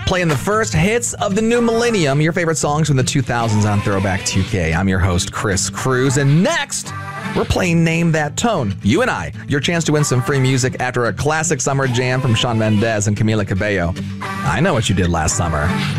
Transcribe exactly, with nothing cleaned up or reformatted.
playing the first hits of the new millennium, your favorite songs from the two thousands on Throwback two K. I'm your host, Chris Cruz, and next, we're playing Name That Tone. You and I, your chance to win some free music after a classic summer jam from Shawn Mendes and Camila Cabello. I know what you did last summer.